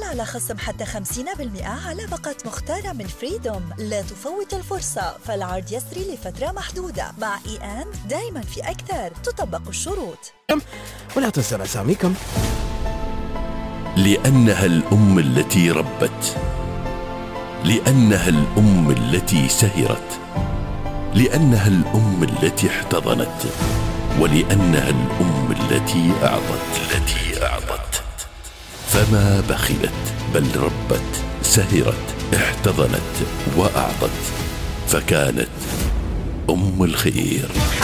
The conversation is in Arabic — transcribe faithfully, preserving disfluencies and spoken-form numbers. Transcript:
على خصم حتى خمسين بالمئة على باقة مختارة من فريدوم. لا تفوت الفرصة، فالعرض يسري لفترة محدودة. مع إي أند دايما في أكثر، تطبق الشروط. ولا تنسوا أساميكم. لأنها الأم التي ربت، لأنها الأم التي سهرت، لأنها الأم التي احتضنت، ولأنها الأم التي أعطت التي أعطت فما بخلت بل ربت، سهرت، احتضنت وأعطت، فكانت أم الخير.